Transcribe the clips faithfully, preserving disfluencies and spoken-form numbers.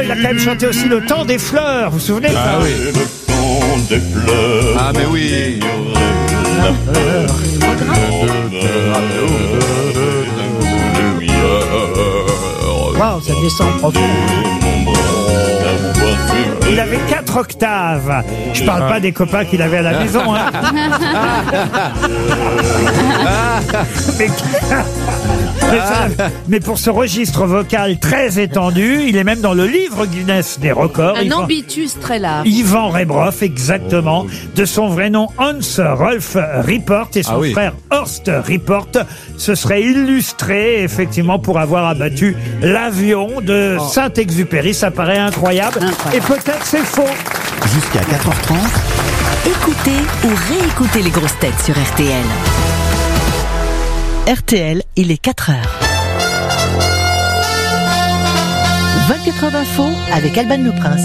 il a quand même chanté aussi Le Temps des Fleurs, vous vous souvenez? Ah oui. Le temps des fleurs. Ah mais oui. Waouh, ça descend profond. Il avait quatre octaves. Je parle pas des copains qu'il avait à la maison. Hein. mais, mais, ça, mais pour ce registre vocal très étendu, il est même dans le livre Guinness des records. Un Yvan, ambitus très large. Yvan Rebroff, exactement. De son vrai nom, Hans Rolf Ripport, et son Ah oui. frère Horst Ripport se serait illustré effectivement pour avoir abattu l'avion de Saint-Exupéry. Ça paraît incroyable. Incroyable. Et peut-être c'est faux. Jusqu'à quatre heures trente, Écoutez ou réécoutez les grosses têtes sur R T L. R T L, il est quatre heures. vingt-quatre heures d'info avec Alban Le Prince.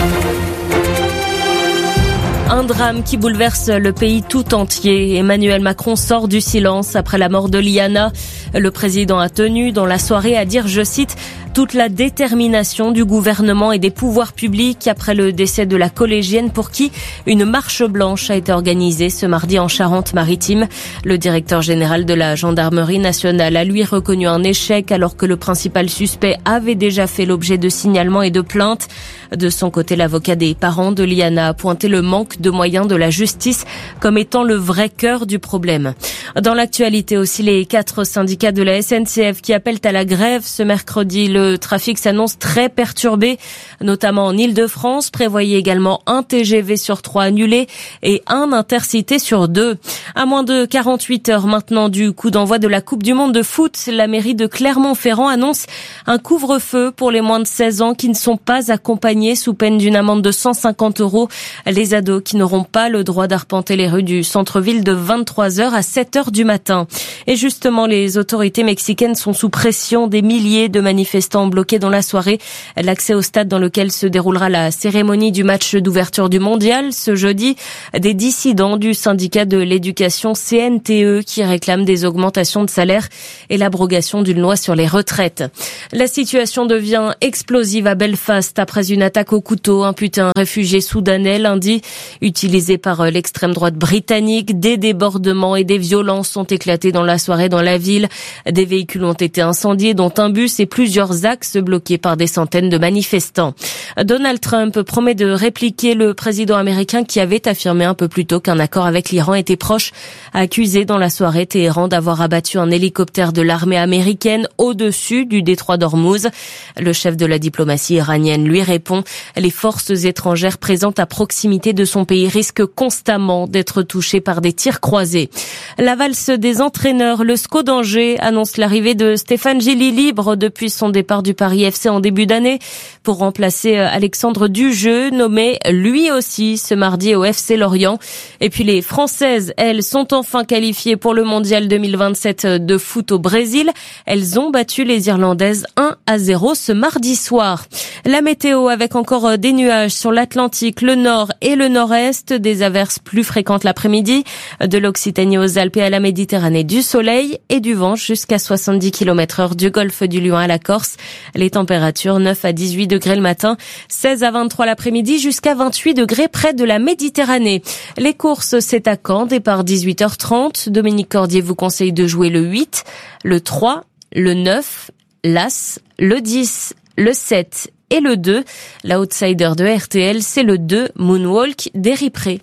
Un drame qui bouleverse le pays tout entier. Emmanuel Macron sort du silence après la mort de Liana. Le président a tenu dans la soirée à dire, je cite, toute la détermination du gouvernement et des pouvoirs publics après le décès de la collégienne pour qui une marche blanche a été organisée ce mardi en Charente-Maritime. Le directeur général de la gendarmerie nationale a lui reconnu un échec alors que le principal suspect avait déjà fait l'objet de signalements et de plaintes. De son côté, l'avocat des parents de Liana a pointé le manque de moyens de la justice comme étant le vrai cœur du problème. Dans l'actualité aussi, les quatre syndicats de la S N C F qui appellent à la grève ce mercredi. Le trafic s'annonce très perturbé, notamment en Île-de-France. Prévoyez également un T G V sur trois annulé et un Intercité sur deux. À moins de quarante-huit heures maintenant du coup d'envoi de la Coupe du Monde de foot, la mairie de Clermont-Ferrand annonce un couvre-feu pour les moins de seize ans qui ne sont pas accompagnés sous peine d'une amende de cent cinquante euros. Les ados qui n'auront pas le droit d'arpenter les rues du centre-ville de vingt-trois heures à sept heures du matin. Et justement, les autorités mexicaines sont sous pression. Des milliers de manifestants bloqués dans la soirée. L'accès au stade dans lequel se déroulera la cérémonie du match d'ouverture du mondial ce jeudi. Des dissidents du syndicat de l'éducation C N T E qui réclament des augmentations de salaire et l'abrogation d'une loi sur les retraites. La situation devient explosive à Belfast après une attaque au couteau imputée à un réfugié soudanais lundi, utilisé par l'extrême droite britannique. Des débordements et des violences ont éclaté dans la soirée dans la ville. Des véhicules ont été incendiés, dont un bus et plusieurs axes bloqués par des centaines de manifestants. Donald Trump promet de répliquer le président américain qui avait affirmé un peu plus tôt qu'un accord avec l'Iran était proche, a accusé dans la soirée Téhéran d'avoir abattu un hélicoptère de l'armée américaine au-dessus du détroit d'Ormuz. Le chef de la diplomatie iranienne lui répond, les forces étrangères présentes à proximité de son pays risquent constamment d'être touchées par des tirs croisés. La valse des entraîneurs, le S C O d'Angers annonce l'arrivée de Stéphane Gilly libre depuis son départ du Paris F C en début d'année pour remplacer Alexandre Dujeu, nommé lui aussi ce mardi au F C Lorient. Et puis les Françaises, elles, sont enfin qualifiées pour le mondial deux mille vingt-sept de foot au Brésil. Elles ont battu les Irlandaises un à zéro ce mardi soir. La météo avec encore des nuages sur l'Atlantique, le nord et le nord-est, des averses plus fréquentes l'après-midi, de l'Occitanie aux Alpes et à la Méditerranée, du soleil et du vent jusqu'à soixante-dix kilomètres heure du golfe du Lion à la Corse. Les températures neuf à dix-huit degrés le matin, seize à vingt-trois l'après-midi, jusqu'à vingt-huit degrés près de la Méditerranée. Les courses, c'est à Caen, départ dix-huit heures trente. Dominique Cordier vous conseille de jouer le huit, le trois, le neuf, l'As, le dix, le sept et le deux. La outsider de R T L, c'est le deux, Moonwalk d'Eri Pré.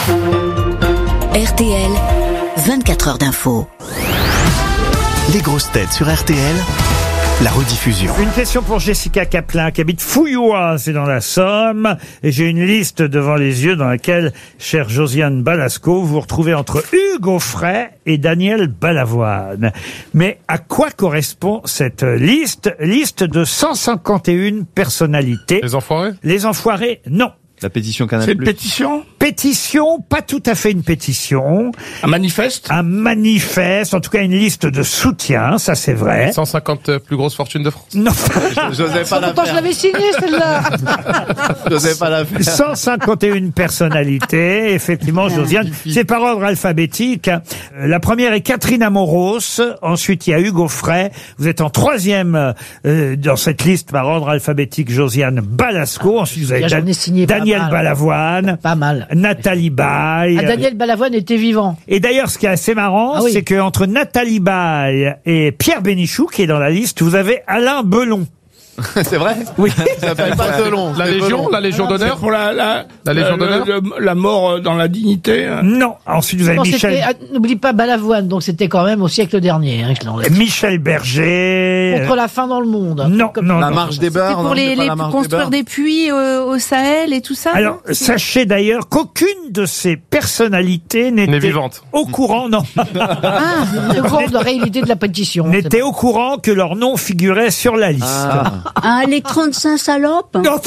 R T L, vingt-quatre heures d'info. les grosses têtes sur R T L, la rediffusion. Une question pour Jessica Caplin qui habite Fouillois, c'est dans la Somme. Et j'ai une liste devant les yeux dans laquelle, chère Josiane Balasco, vous vous retrouvez entre Hugues Aufray et Daniel Balavoine. Mais à quoi correspond cette liste? Liste de cent cinquante et une personnalités. Les Enfoirés? Les Enfoirés, non. La pétition Canal+. C'est une pétition? pétition, pas tout à fait une pétition. Un manifeste? Un manifeste, en tout cas une liste de soutien, ça c'est vrai. cent cinquante plus grosses fortunes de France. Non. J'osais pas la Pourtant, je faire. l'avais signée, celle-là. J'osais pas la faire. cent cinquante et une personnalités, effectivement, Josiane. C'est par ordre alphabétique. Euh, La première est Catherine Amoros. Ensuite, il y a Hugo Frey. Vous êtes en troisième euh, dans cette liste par ordre alphabétique, Josiane Balasco. Ensuite, vous avez Bien, j'en Dan- ai signé pas Daniel mal. Balavoine, Pas mal. Nathalie Baye. Ah, Daniel Balavoine était vivant. Et d'ailleurs, ce qui est assez marrant, Ah oui. c'est qu'entre Nathalie Baye et Pierre Bénichou, qui est dans la liste, vous avez Alain Belon. C'est vrai? Oui. Ça s'appelle pas Delon. La c'est Légion, Delon. la Légion C'est d'honneur. pour la, la, La Légion le- d'honneur le- la mort euh, dans la dignité. hein. Non. Ensuite, vous avez Non, Michel, c'était, ah, n'oublie pas Balavoine, donc c'était quand même au siècle dernier. Hein, que je l'enlève. Michel Berger. Contre la faim dans le monde. Non, Comme- non, La non. marche des C'est beurs. pour non, les, c'est pas les la marche pour construire beurs. des puits euh, au Sahel et tout ça. Alors, non sachez d'ailleurs qu'aucune de ces personnalités N'est n'était vivante. au courant, non, Ah, le cours de réalité de la pétition. n'était au courant que leur nom figurait sur la liste. Ah. Ah, les trente-cinq salopes. Non. Il y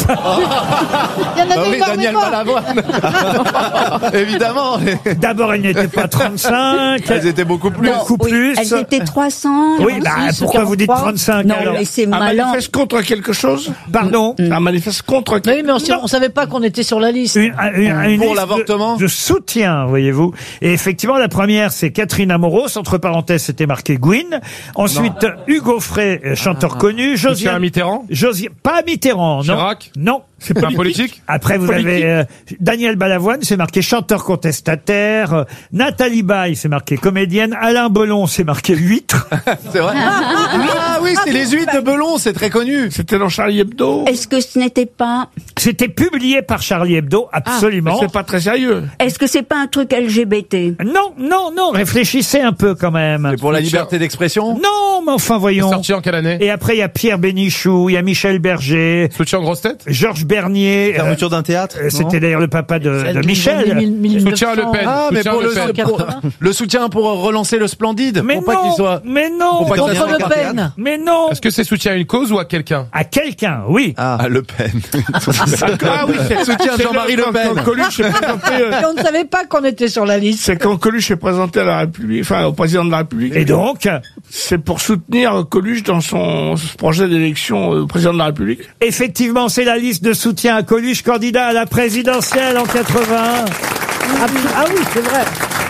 en Bah avait oui, Daniel énormément. Balavoine. Évidemment. D'abord, elles n'étaient pas trente-cinq. Elles étaient beaucoup plus. Beaucoup Oui, plus. elles étaient trois cents. Oui, bah, quarante-six, pourquoi vous dites quarante-trois? trente-cinq Non, alors mais c'est Un malin. manifeste contre quelque chose? Pardon. Un manifeste contre quelque Oui, mais on, on savait pas qu'on était sur la liste. Une, une- une Pour liste l'avortement de, de soutien, voyez-vous. Et effectivement, la première, c'est Catherine Amoros. Entre parenthèses, c'était marqué Gwyn. Ensuite, Hugo Frey, euh, chanteur connu. Lucien Josiane, Mitterrand. Josi- pas Mitterrand, non. Chirac. Non. C'est pas politique. Après, vous Politique. avez euh, Daniel Balavoine, c'est marqué chanteur contestataire. Euh, Nathalie Baye, c'est marqué comédienne. Alain Belon, c'est marqué huître. C'est vrai. Ah oui, c'est les huîtres de Belon, c'est très connu. C'était dans Charlie Hebdo. Est-ce que ce n'était pas, C'était publié par Charlie Hebdo, Mais absolument. c'est pas très sérieux. est-ce que c'est pas un truc L G B T? Non, non, non, réfléchissez un peu quand même. C'est pour la liberté d'expression. Non, mais enfin, voyons. Sorti en quelle année? Et après, il y a Pierre Bénichou, il y a Michel Berger, Soutien en grosse tête. Georges Bernier. euh, Fermeture d'un théâtre. euh, C'était d'ailleurs le papa de, Celle de des Michel. années mille neuf cents. Soutien à Le Pen. Ah, mais Soutien pour à le, Le Pen. pour- le soutien pour relancer le Splendide. Mais pour pas non, qu'il soit. mais non, Pour pas qu'il Contre soit Le un Pen. mais non, Est-ce que c'est soutien à une cause ou à quelqu'un? à quelqu'un, oui. Ah, Le Pen. Ah oui, c'est Soutien c'est Jean-Marie le- Le Pen. Quand Coluche est présenté, euh, Et on ne savait pas qu'on était sur la liste. c'est quand Coluche est présenté à la République, enfin au président de la République. Et donc, C'est pour soutenir Coluche dans son projet d'élection au président de la République. effectivement, c'est la liste de soutien à Coluche, candidat à la présidentielle en quatre-vingts. Ah, ah oui, c'est vrai.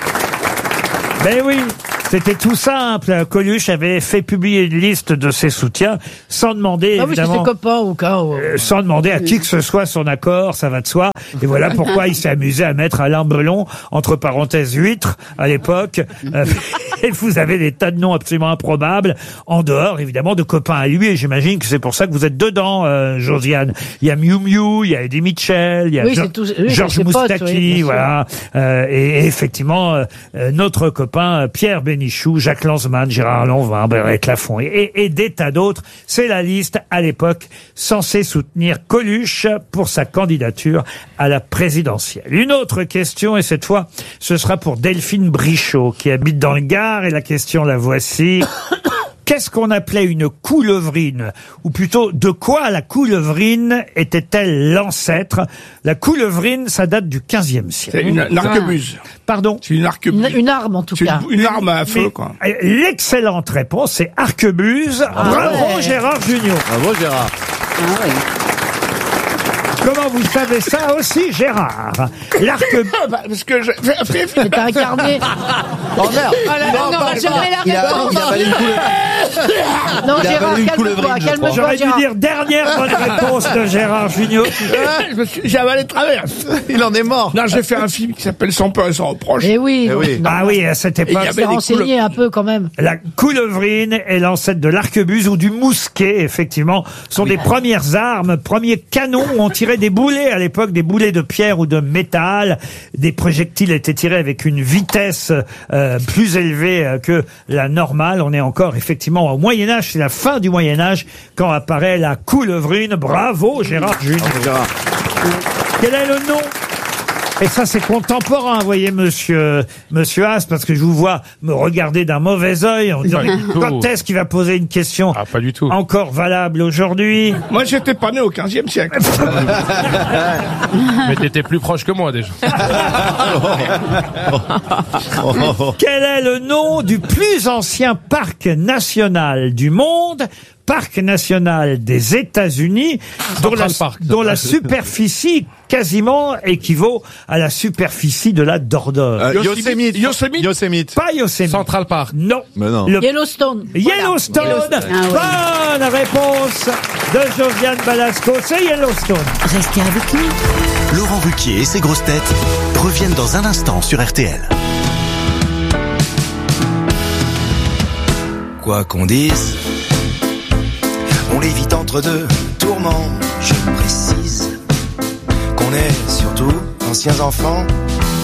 Ben oui, c'était tout simple. Coluche avait fait publier une liste de ses soutiens sans demander, Ah oui, c'est ses évidemment, copains au cas où. euh, sans demander à qui que ce soit son accord, ça va de soi. Et voilà pourquoi il s'est amusé à mettre Alain Belon, entre parenthèses huître, à l'époque. Euh, et vous avez des tas de noms absolument improbables, en dehors, évidemment, de copains à lui. Et j'imagine que c'est pour ça que vous êtes dedans, euh, Josiane. Il y a Miu Miu, il y a Eddie Mitchell, il y a Oui, Jo- c'est tous- oui, Georges c'est ses potes, Moustaki, oui, bien sûr. voilà. Euh, et, et effectivement, euh, euh, notre copain euh, Pierre Bénichou, Jacques Lanzmann, Gérard Lanvin, Bernadette Lafont et, et, et des tas d'autres. C'est la liste, à l'époque, censée soutenir Coluche pour sa candidature à la présidentielle. Une autre question, et cette fois, ce sera pour Delphine Brichot, qui habite dans le Gard, et la question, la voici. Qu'est-ce qu'on appelait une coulevrine? Ou plutôt, de quoi la coulevrine était-elle l'ancêtre? La coulevrine, ça date du quinzième C'est siècle. une, une arquebuse. Pardon? C'est une arquebuse. Une, une arme, en tout C'est cas. une, une arme à feu, Mais, quoi. euh, l'excellente réponse, c'est arquebuse. Bravo, ouais. Gérard Junior. Bravo, Gérard. Ah oui. Comment vous savez ça aussi, Gérard? L'arquebuse. Ah, bah, parce que je... fais- fais- fais- C'est incarné. Oh merde. non, parle j'avais pas. la Il a- réponse. il a avalé une coulevrine. Non, Il a Gérard, avalé une calme-toi, coulevrine, je calme-toi, J'aurais dû Gérard. dire dernière bonne réponse de Gérard Junior. Je me suis- J'ai avalé de travers. Il en est mort. Non, j'ai fait un film qui s'appelle Sans peur et sans reproche. Eh oui, Eh donc, oui. non, Ah oui, à cette il y époque. avait s'est des renseigné un peu quand même. La coulevrine est l'ancêtre de l'arquebuse ou du mousquet, effectivement. Ce sont des premières armes, premiers canons où on tirait des boulets à l'époque, des boulets de pierre ou de métal. Des projectiles étaient tirés avec une vitesse euh, plus élevée euh, que la normale. On est encore effectivement au Moyen-Âge, c'est la fin du Moyen-Âge quand apparaît la coulevrine. Bravo Gérard Junior. Gérard. Quel est le nom Et ça, c'est contemporain, vous voyez, monsieur, monsieur Haas, parce que je vous vois me regarder d'un mauvais œil en disant, Pas du tout. quand est-ce qu'il va poser une question Ah, pas du tout. encore valable aujourd'hui? Moi, j'étais pas né au quinzième siècle. Mais t'étais plus proche que moi, déjà. Quel est le nom du plus ancien parc national du monde, parc national des États-Unis, dont la, Central Park. dont la superficie quasiment équivaut à la superficie de la Dordogne? Euh, Yosemite. Yosemite. Yosemite. Pas Yosemite. Central Park. Non. Mais non. Le Yellowstone. Yellowstone. Ah Bonne réponse de Josiane Balasco. C'est Yellowstone. Restez avec nous. Laurent Ruquier et ses grosses têtes reviennent dans un instant sur R T L. Quoi qu'on dise, on l'évite entre deux tourments. Je précise qu'on est surtout anciens enfants